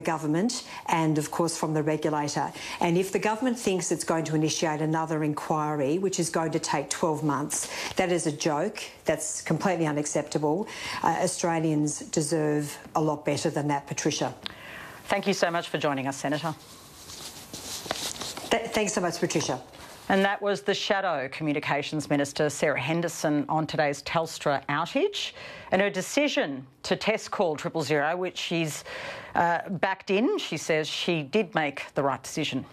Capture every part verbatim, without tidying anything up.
government and, of course, from the regulator. And if the government thinks it's going to initiate another inquiry, which is going to take twelve months, that is a joke. That's completely unacceptable. Uh, Australians deserve a lot better than that, Patricia. Thank you so much for joining us, Senator. Th- thanks so much, Patricia. And that was the Shadow Communications Minister, Sarah Henderson, on today's Telstra outage and her decision to test call triple zero, which she's uh, backed in. She says she did make the right decision.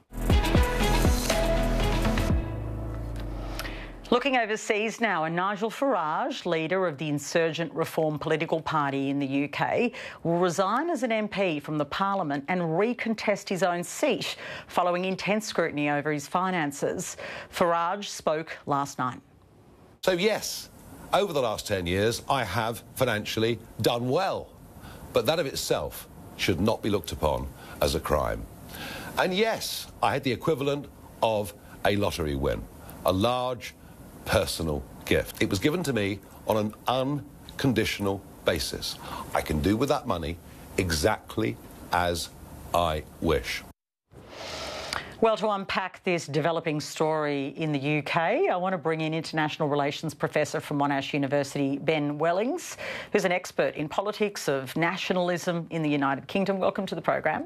Looking overseas now, and Nigel Farage, leader of the insurgent Reform political party in the U K, will resign as an M P from the Parliament and recontest his own seat following intense scrutiny over his finances. Farage spoke last night. So yes, over the last ten years, I have financially done well, but that of itself should not be looked upon as a crime. And yes, I had the equivalent of a lottery win, a large personal gift. It was given to me on an unconditional basis. I can do with that money exactly as I wish. Well, to unpack this developing story in the U K, I want to bring in International Relations Professor from Monash University, Ben Wellings, who's an expert in politics of nationalism in the United Kingdom. Welcome to the program.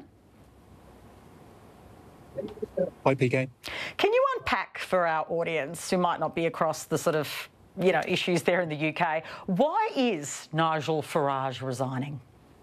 Hi, P K. Can you unpack for our audience who might not be across the sort of, you know, issues there in the U K, why is Nigel Farage resigning?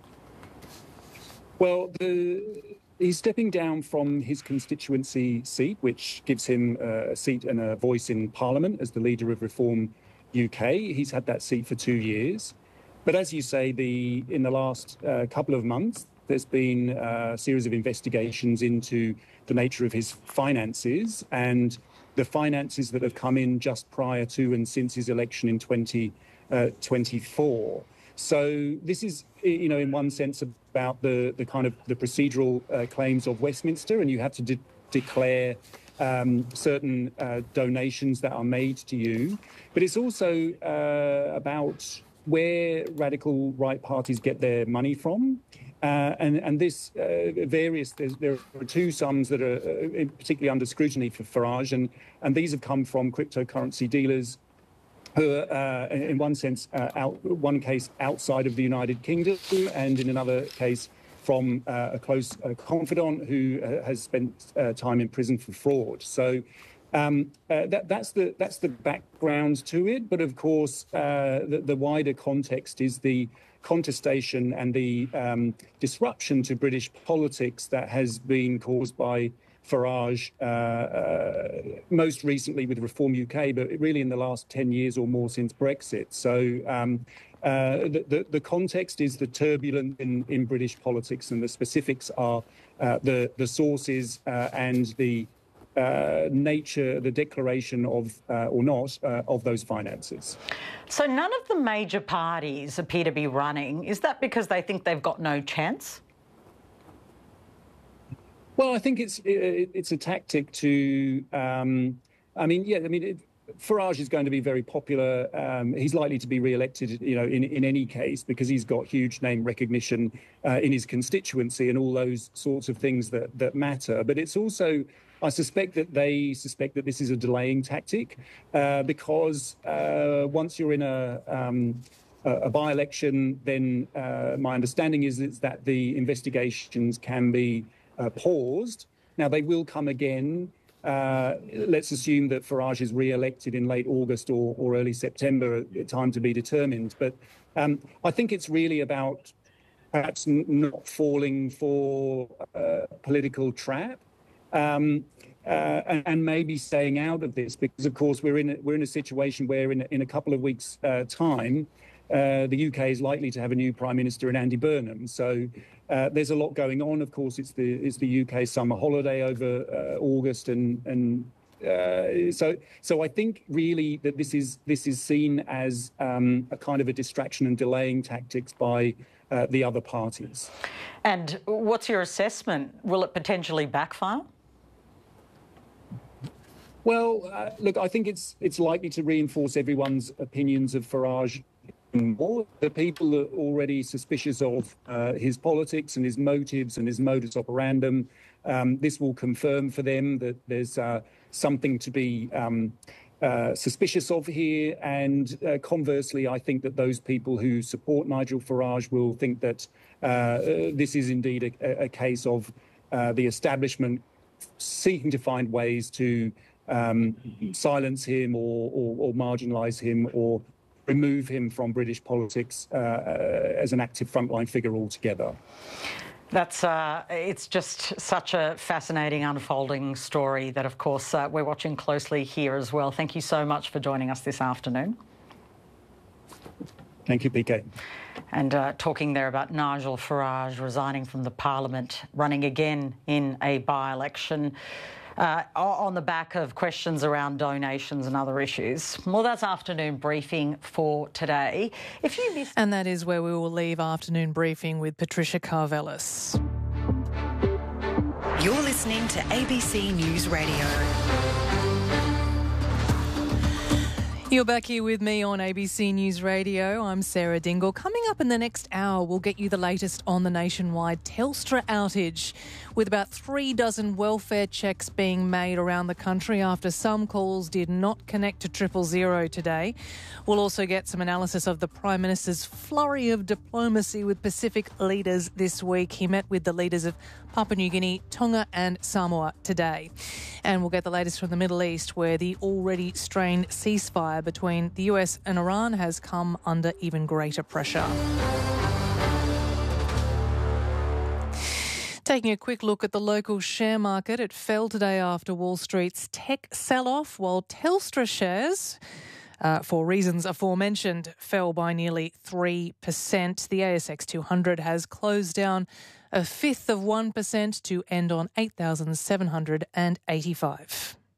Well, the, he's stepping down from his constituency seat, which gives him a seat and a voice in Parliament as the leader of Reform U K. He's had that seat for two years. But as you say, the in the last uh, couple of months, there's been a series of investigations into the nature of his finances and the finances that have come in just prior to and since his election in twenty twenty-four. So this is, you know, in one sense about the, the kind of the procedural uh, claims of Westminster, and you have to de- declare um, certain uh, donations that are made to you. But it's also uh, about where radical right parties get their money from. Uh, and, and this uh, various, there are two sums that are uh, particularly under scrutiny for Farage, and, and these have come from cryptocurrency dealers who are, uh, in one sense, uh, out, one case outside of the United Kingdom, and in another case from uh, a close uh, confidant who uh, has spent uh, time in prison for fraud. So um, uh, that, that's the that's the background to it. But of course, uh, the, the wider context is the contestation and the um, disruption to British politics that has been caused by Farage, uh, uh, most recently with Reform U K, but really in the last ten years or more since Brexit. So um, uh, the, the, the context is the turbulence in, in British politics, and the specifics are uh, the, the sources uh, and the Uh, nature, the declaration of, uh, or not, uh, of those finances. So none of the major parties appear to be running. Is that because they think they've got no chance? Well, I think it's it, it's a tactic to, um, I mean, yeah, I mean, it, Farage is going to be very popular. Um, he's likely to be re-elected, you know, in, in any case, because he's got huge name recognition uh, in his constituency and all those sorts of things that, that matter. But it's also, I suspect that they suspect that this is a delaying tactic uh, because uh, once you're in a, um, a, a by-election, then uh, my understanding is, is that the investigations can be uh, paused. Now, they will come again. Uh, let's assume that Farage is re-elected in late August or, or early September, time to be determined. But um, I think it's really about perhaps n- not falling for a political trap. Um, uh, and, and maybe staying out of this, because of course we're in a, we're in a situation where in, in a couple of weeks' uh, time, uh, the U K is likely to have a new Prime Minister in Andy Burnham. So uh, there's a lot going on. Of course, it's the it's the U K summer holiday over uh, August, and and uh, so so I think really that this is this is seen as um, a kind of a distraction and delaying tactics by uh, the other parties. And what's your assessment? Will it potentially backfire? Well, uh, look, I think it's it's likely to reinforce everyone's opinions of Farage more. The people are already suspicious of uh, his politics and his motives and his modus operandum. Um, this will confirm for them that there's uh, something to be um, uh, suspicious of here. And uh, conversely, I think that those people who support Nigel Farage will think that uh, this is indeed a, a case of uh, the establishment seeking to find ways to um, silence him or, or, or marginalise him or remove him from British politics uh, as an active frontline figure altogether. That's uh, it's just such a fascinating unfolding story that, of course, uh, we're watching closely here as well. Thank you so much for joining us this afternoon. Thank you, P K. And uh, talking there about Nigel Farage resigning from the Parliament, running again in a by-election. Uh, on the back of questions around donations and other issues. Well, that's afternoon briefing for today. If you missed, and that is where we will leave afternoon briefing with Patricia Karvelis. You're listening to A B C News Radio. You're back here with me on A B C News Radio. I'm Sarah Dingle. Coming up in the next hour, we'll get you the latest on the nationwide Telstra outage, with about three dozen welfare checks being made around the country after some calls did not connect to triple zero today. We'll also get some analysis of the Prime Minister's flurry of diplomacy with Pacific leaders this week. He met with the leaders of Papua New Guinea, Tonga and Samoa today. And we'll get the latest from the Middle East, where the already strained ceasefire between the U S and Iran has come under even greater pressure. Taking a quick look at the local share market, it fell today after Wall Street's tech sell-off, while Telstra shares, uh, for reasons aforementioned, fell by nearly three percent. The A S X two hundred has closed down a fifth of one percent to end on eight thousand seven hundred eighty-five.